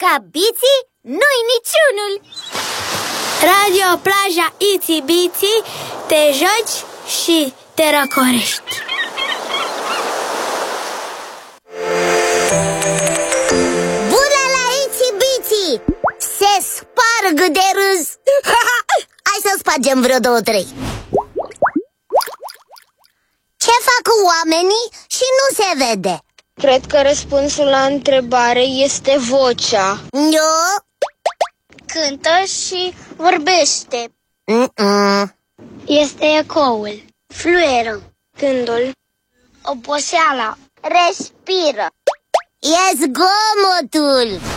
Ca Biții, nu-i niciunul. Radio Plaja Itsy Bitsy, te joci și te răcorești. Bună la Itsy Bitsy! Se sparg de râs. Hai să spargem vreo 2-3. Ce fac oamenii și nu se vede? Cred că răspunsul la întrebare este vocea. Eu? Cântă și vorbește. Este ecoul. Fluieră. Gândul. Oboseala. Respiră. E zgomotul.